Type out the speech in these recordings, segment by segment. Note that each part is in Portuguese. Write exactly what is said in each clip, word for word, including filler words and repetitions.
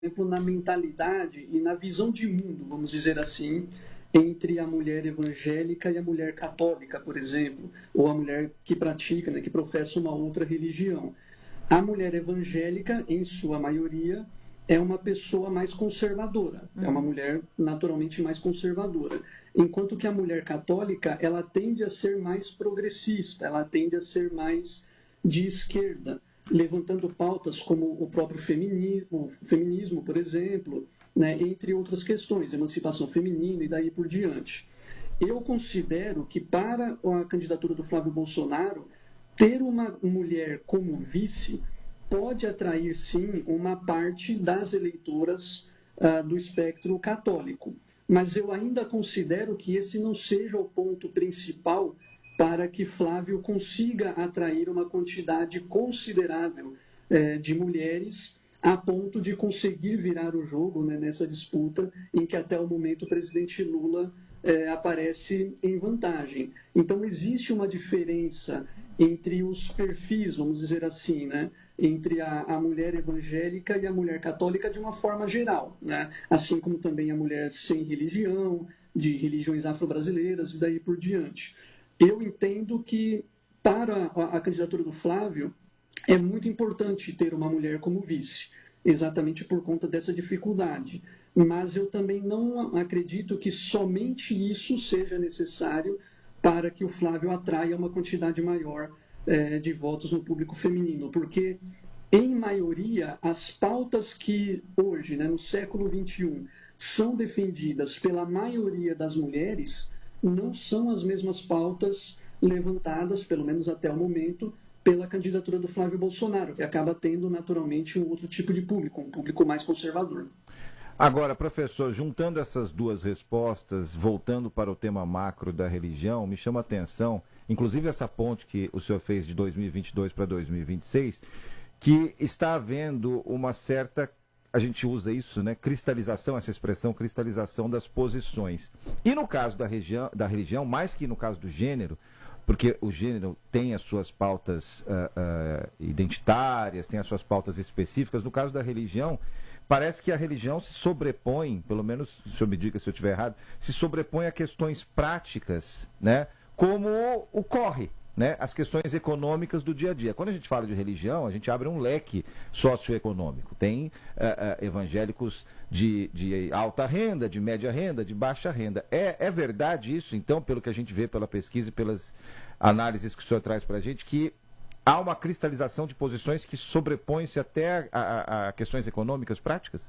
exemplo, na mentalidade e na visão de mundo, vamos dizer assim, entre a mulher evangélica e a mulher católica, por exemplo, ou a mulher que pratica, né, que professa uma outra religião. A mulher evangélica, em sua maioria, é uma pessoa mais conservadora, é uma mulher naturalmente mais conservadora, enquanto que a mulher católica, ela tende a ser mais progressista, ela tende a ser mais de esquerda, levantando pautas como o próprio feminismo, feminismo, por exemplo, né, entre outras questões, emancipação feminina e daí por diante. Eu considero que para a candidatura do Flávio Bolsonaro, ter uma mulher como vice pode atrair, sim, uma parte das eleitoras uh, do espectro católico. Mas eu ainda considero que esse não seja o ponto principal para que Flávio consiga atrair uma quantidade considerável eh, de mulheres a ponto de conseguir virar o jogo, né, nessa disputa em que até o momento o presidente Lula eh, aparece em vantagem. Então existe uma diferença entre os perfis, vamos dizer assim, né, entre a, a mulher evangélica e a mulher católica de uma forma geral, né, assim como também a mulher sem religião, de religiões afro-brasileiras e daí por diante. Eu entendo que para a, a candidatura do Flávio é muito importante ter uma mulher como vice, exatamente por conta dessa dificuldade. Mas eu também não acredito que somente isso seja necessário para que o Flávio atraia uma quantidade maior eh, de votos no público feminino, porque, em maioria, as pautas que hoje, né, no século vinte e um, são defendidas pela maioria das mulheres não são as mesmas pautas levantadas, pelo menos até o momento, pela candidatura do Flávio Bolsonaro, que acaba tendo naturalmente um outro tipo de público, um público mais conservador. Agora, professor, juntando essas duas respostas, voltando para o tema macro da religião, me chama a atenção, inclusive essa ponte que o senhor fez de dois mil e vinte e dois para dois mil e vinte e seis, que está havendo uma certa, a gente usa isso, né, cristalização, essa expressão, cristalização das posições. E no caso da, região, da religião, mais que no caso do gênero, porque o gênero tem as suas pautas uh, uh, identitárias, tem as suas pautas específicas, no caso da religião, parece que a religião se sobrepõe, pelo menos, o senhor me diga se eu estiver errado, se sobrepõe a questões práticas, né, como ocorre, né, as questões econômicas do dia a dia. Quando a gente fala de religião, a gente abre um leque socioeconômico. Tem uh, uh, evangélicos de, de alta renda, de média renda, de baixa renda. É, é verdade isso, então, pelo que a gente vê pela pesquisa e pelas análises que o senhor traz para a gente, que há uma cristalização de posições que sobrepõem-se até a, a, a questões econômicas práticas?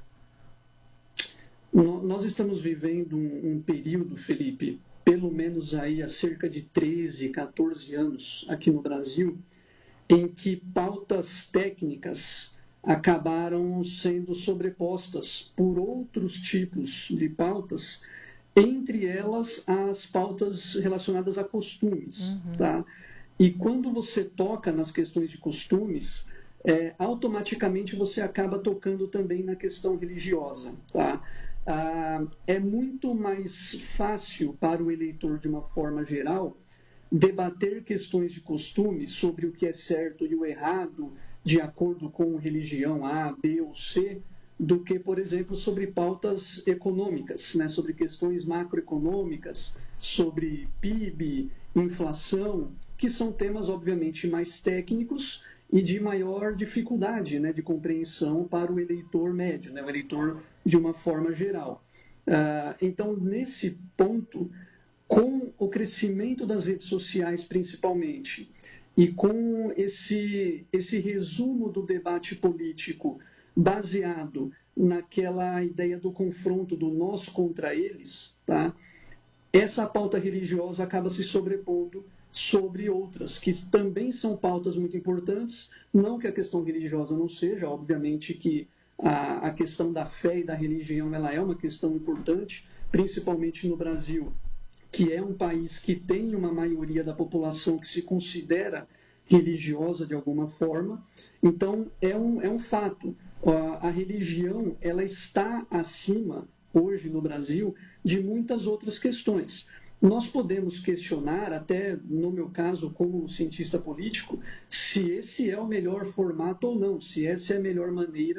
Nós estamos vivendo um, um período, Felipe, pelo menos aí há cerca de treze, quatorze anos aqui no Brasil, em que pautas técnicas acabaram sendo sobrepostas por outros tipos de pautas, entre elas as pautas relacionadas a costumes, uhum. Tá? E quando você toca nas questões de costumes, é, automaticamente você acaba tocando também na questão religiosa, tá? Ah, é muito mais fácil para o eleitor, de uma forma geral, debater questões de costumes sobre o que é certo e o errado, de acordo com religião A, B ou C, do que, por exemplo, sobre pautas econômicas, né? Sobre questões macroeconômicas, sobre P I B, inflação, que são temas, obviamente, mais técnicos e de maior dificuldade, né, de compreensão para o eleitor médio, né, o eleitor de uma forma geral. Uh, então, nesse ponto, com o crescimento das redes sociais, principalmente, e com esse, esse resumo do debate político baseado naquela ideia do confronto do nós contra eles, tá? Essa pauta religiosa acaba se sobrepondo sobre outras, que também são pautas muito importantes, não que a questão religiosa não seja, obviamente que a, a questão da fé e da religião ela é uma questão importante, principalmente no Brasil, que é um país que tem uma maioria da população que se considera religiosa de alguma forma. Então, é um, é um fato. A, a religião ela está acima, hoje no Brasil, de muitas outras questões. Nós podemos questionar, até no meu caso, como cientista político, se esse é o melhor formato ou não, se essa é a melhor maneira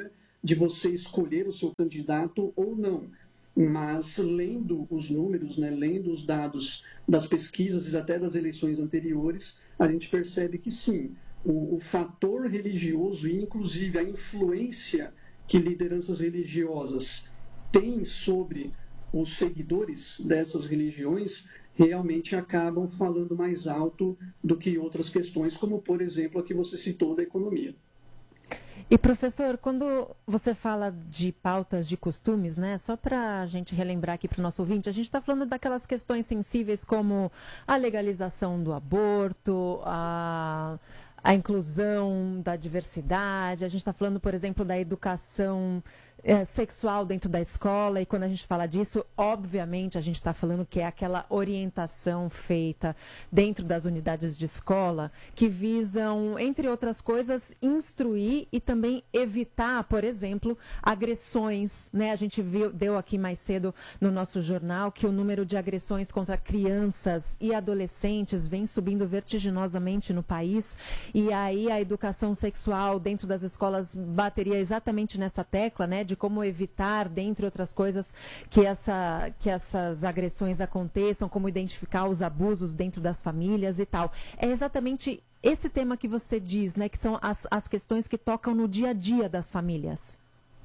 de você escolher o seu candidato ou não. Mas, lendo os números, né, lendo os dados das pesquisas e até das eleições anteriores, a gente percebe que sim, o, o fator religioso e, inclusive, a influência que lideranças religiosas têm sobre os seguidores dessas religiões realmente acabam falando mais alto do que outras questões, como, por exemplo, a que você citou da economia. E, professor, quando você fala de pautas de costumes, né, só para a gente relembrar aqui para o nosso ouvinte, a gente está falando daquelas questões sensíveis como a legalização do aborto, a, a inclusão da diversidade, a gente está falando, por exemplo, da educação é, sexual dentro da escola, e quando a gente fala disso, obviamente, a gente está falando que é aquela orientação feita dentro das unidades de escola que visam, entre outras coisas, instruir e também evitar, por exemplo, agressões, né? A gente viu, deu aqui mais cedo no nosso jornal que o número de agressões contra crianças e adolescentes vem subindo vertiginosamente no país, e aí a educação sexual dentro das escolas bateria exatamente nessa tecla, né, de como evitar, dentre outras coisas, que, essa, que essas agressões aconteçam, como identificar os abusos dentro das famílias e tal. É exatamente esse tema que você diz, né, que são as, as questões que tocam no dia a dia das famílias.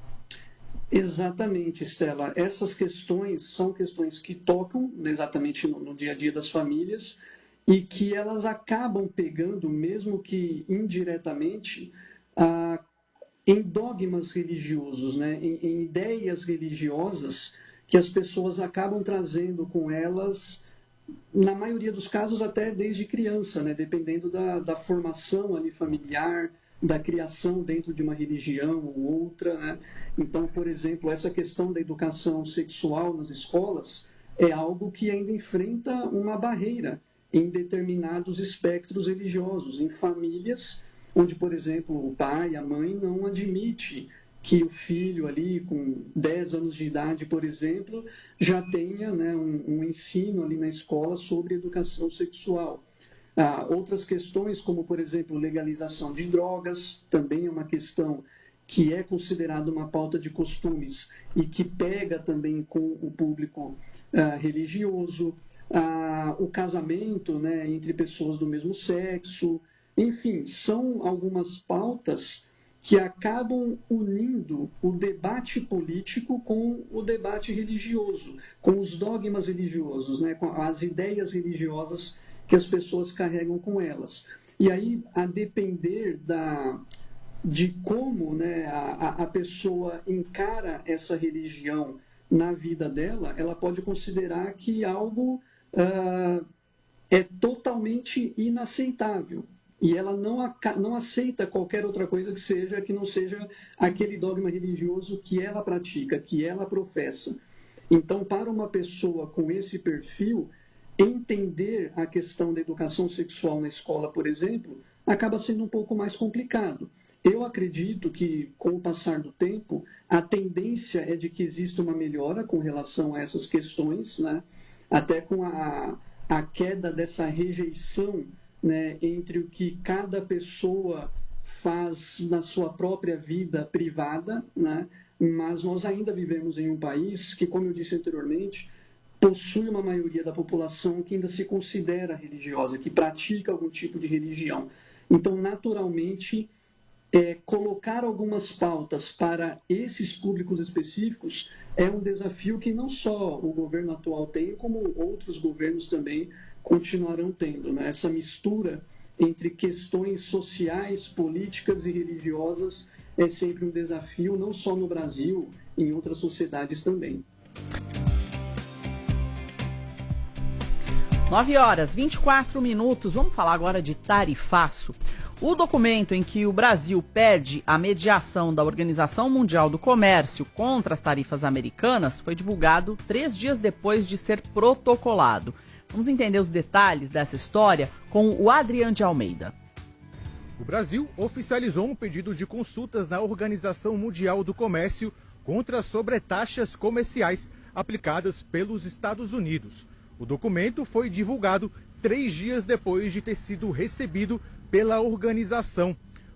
Exatamente, Estela. Essas questões são questões que tocam exatamente no, no dia a dia das famílias e que elas acabam pegando, mesmo que indiretamente, a em dogmas religiosos, né? em, em ideias religiosas que as pessoas acabam trazendo com elas, na maioria dos casos até desde criança, né? Dependendo da, da formação ali familiar, da criação dentro de uma religião ou outra. Né? Então, por exemplo, essa questão da educação sexual nas escolas é algo que ainda enfrenta uma barreira em determinados espectros religiosos, em famílias onde, por exemplo, o pai, a mãe não admite que o filho ali com dez anos de idade, por exemplo, já tenha, né, um, um ensino ali na escola sobre educação sexual. Ah, outras questões, como, por exemplo, legalização de drogas, também é uma questão que é considerada uma pauta de costumes e que pega também com o público ah, religioso. Ah, o casamento, né, entre pessoas do mesmo sexo. Enfim, são algumas pautas que acabam unindo o debate político com o debate religioso, com os dogmas religiosos, né, com as ideias religiosas que as pessoas carregam com elas. E aí, a depender da, de como, né, a, a pessoa encara essa religião na vida dela, ela pode considerar que algo uh, é totalmente inaceitável. E ela não, não aceita qualquer outra coisa que seja que não seja aquele dogma religioso que ela pratica, que ela professa. Então, para uma pessoa com esse perfil, entender a questão da educação sexual na escola, por exemplo, acaba sendo um pouco mais complicado. Eu acredito que, com o passar do tempo, a tendência é de que exista uma melhora com relação a essas questões, né? Até com a, a queda dessa rejeição, né, entre o que cada pessoa faz na sua própria vida privada, né? Mas nós ainda vivemos em um país que, como eu disse anteriormente, possui uma maioria da população que ainda se considera religiosa, que pratica algum tipo de religião. Então, naturalmente, é, colocar algumas pautas para esses públicos específicos é um desafio que não só o governo atual tem, como outros governos também continuarão tendo, né? Essa mistura entre questões sociais, políticas e religiosas é sempre um desafio, não só no Brasil, em outras sociedades também. nove horas, vinte e quatro minutos. Vamos falar agora de tarifaço. O documento em que o Brasil pede a mediação da Organização Mundial do Comércio contra as tarifas americanas foi divulgado três dias depois de ser protocolado. Vamos entender os detalhes dessa história com o Adriano de Almeida. O Brasil oficializou um pedido de consultas na Organização Mundial do Comércio contra as sobretaxas comerciais aplicadas pelos Estados Unidos. O documento foi divulgado três dias depois de ter sido recebido pela organização.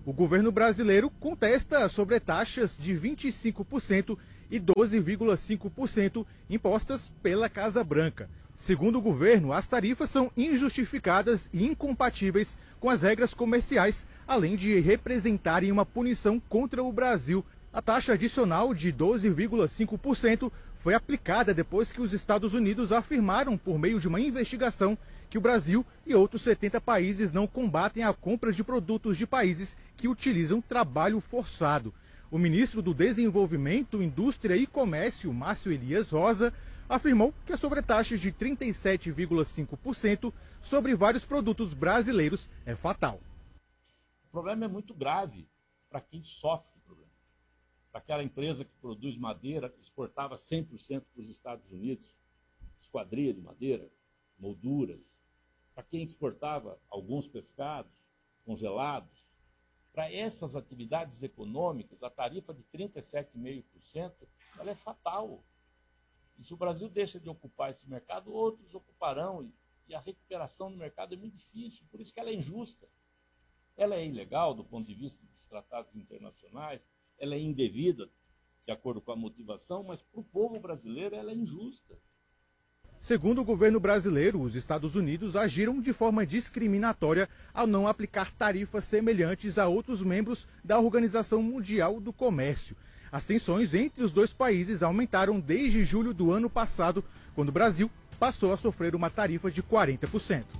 O governo brasileiro contesta sobretaxas de vinte e cinco por cento e doze vírgula cinco por cento impostas pela Casa Branca. Segundo o governo, as tarifas são injustificadas e incompatíveis com as regras comerciais, além de representarem uma punição contra o Brasil. A taxa adicional de doze vírgula cinco por cento foi aplicada depois que os Estados Unidos afirmaram, por meio de uma investigação, que o Brasil e outros setenta países não combatem a compra de produtos de países que utilizam trabalho forçado. O ministro do Desenvolvimento, Indústria e Comércio, Márcio Elias Rosa, afirmou que a sobretaxa de trinta e sete vírgula cinco por cento sobre vários produtos brasileiros é fatal. O problema é muito grave para quem sofre o problema. Para aquela empresa que produz madeira, que exportava cem por cento para os Estados Unidos, esquadria de madeira, molduras. Para quem exportava alguns pescados congelados. Para essas atividades econômicas, a tarifa de trinta e sete vírgula cinco por cento ela é fatal. E se o Brasil deixa de ocupar esse mercado, outros ocuparão. E, e a recuperação no mercado é muito difícil, por isso que ela é injusta. Ela é ilegal do ponto de vista dos tratados internacionais, ela é indevida de acordo com a motivação, mas para o povo brasileiro ela é injusta. Segundo o governo brasileiro, os Estados Unidos agiram de forma discriminatória ao não aplicar tarifas semelhantes a outros membros da Organização Mundial do Comércio. As tensões entre os dois países aumentaram desde julho do ano passado, quando o Brasil passou a sofrer uma tarifa de quarenta por cento.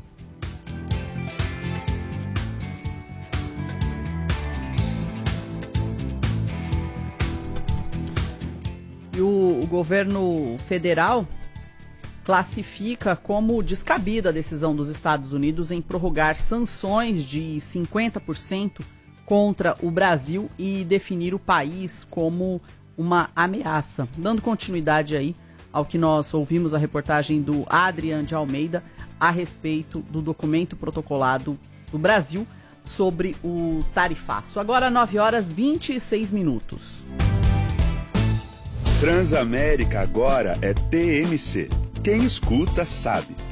E o, o governo federal classifica como descabida a decisão dos Estados Unidos em prorrogar sanções de cinquenta por cento contra o Brasil e definir o país como uma ameaça. Dando continuidade aí ao que nós ouvimos a reportagem do Adrian de Almeida a respeito do documento protocolado do Brasil sobre o tarifaço. Agora nove horas e vinte e seis minutos. Transamérica agora é T M C. Quem escuta sabe.